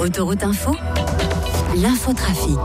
Autoroute Info, l'infotrafic.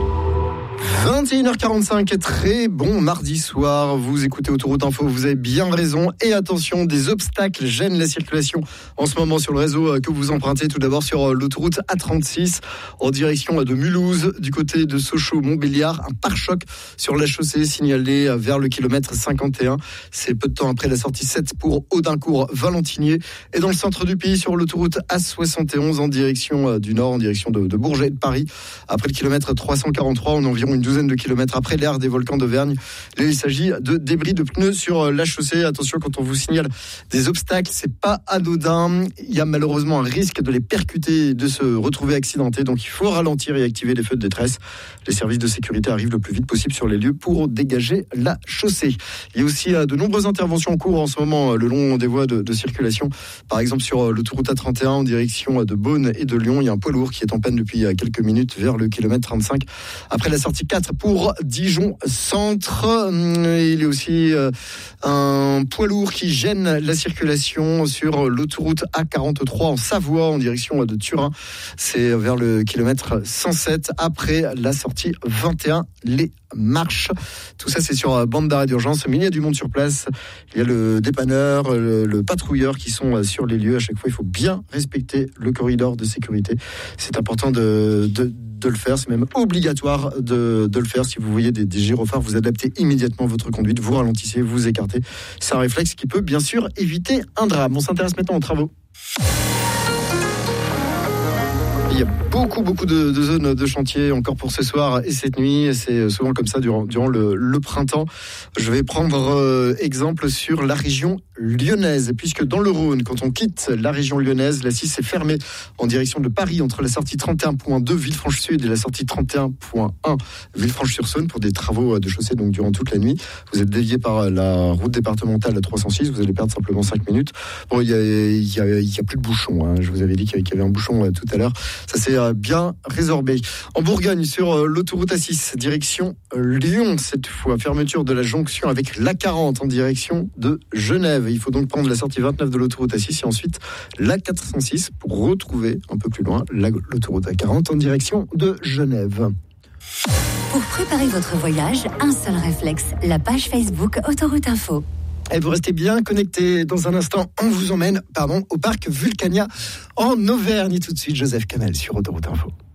21h45, très bon mardi soir, vous écoutez Autoroute Info, vous avez bien raison, et attention, des obstacles gênent la circulation en ce moment sur le réseau que vous empruntez. Tout d'abord sur l'autoroute A36 en direction de Mulhouse, du côté de Sochaux-Montbéliard, un pare-choc sur la chaussée signalé vers le kilomètre 51, c'est peu de temps après la sortie 7 pour Audincourt-Valentinier, et dans le centre du pays sur l'autoroute A71 en direction du nord, en direction de Bourget et de Paris, après le kilomètre 343, on a environ une douzaine de kilomètres après l'aire des volcans d'Auvergne. Là, il s'agit de débris de pneus sur la chaussée. Attention, quand on vous signale des obstacles, c'est pas anodin. Il y a malheureusement un risque de les percuter et de se retrouver accidentés. Donc, il faut ralentir et activer les feux de détresse. Les services de sécurité arrivent le plus vite possible sur les lieux pour dégager la chaussée. Il y a aussi de nombreuses interventions en cours en ce moment le long des voies de circulation. Par exemple, sur l'autoroute A31 en direction de Beaune et de Lyon, il y a un poids lourd qui est en panne depuis quelques minutes vers le kilomètre 35. Après la sortie 4 pour Dijon Centre. Il y a aussi un poids lourd qui gêne la circulation sur l'autoroute A43 en Savoie en direction de Turin. C'est vers le kilomètre 107 après la sortie 21 les Marches. Tout ça c'est sur bande d'arrêt d'urgence, mais il y a du monde sur place. Il y a le dépanneur, le patrouilleur qui sont sur les lieux. À chaque fois, il faut bien respecter le corridor de sécurité. C'est important de le faire, c'est même obligatoire de le faire. Si vous voyez des gyrophares, vous adaptez immédiatement votre conduite, vous ralentissez, vous écartez. C'est un réflexe qui peut bien sûr éviter un drame. On s'intéresse maintenant aux travaux. Il y a beaucoup de zones de chantier encore pour ce soir et cette nuit. C'est souvent comme ça durant le printemps. Je vais prendre exemple sur la région lyonnaise, puisque dans le Rhône, quand on quitte la région lyonnaise, la 6 est fermée en direction de Paris entre la sortie 31.2 Villefranche-Sud et la sortie 31.1 Villefranche-sur-Saône pour des travaux de chaussée donc durant toute la nuit. Vous êtes dévié par la route départementale 306, vous allez perdre simplement 5 minutes. Bon, il y a plus de bouchons, hein. Je vous avais dit qu'il y avait un bouchon tout à l'heure. Ça s'est bien résorbé. En Bourgogne, sur l'autoroute A6, direction Lyon, cette fois, fermeture de la jonction avec l'A40 en direction de Genève. Il faut donc prendre la sortie 29 de l'autoroute A6 et ensuite l'A406 pour retrouver un peu plus loin l'autoroute A40 en direction de Genève. Pour préparer votre voyage, un seul réflexe, la page Facebook Autoroute Info. Et vous restez bien connectés. Dans un instant, on vous emmène au parc Vulcania en Auvergne. Tout de suite, Joseph Kamel sur Autoroute Info.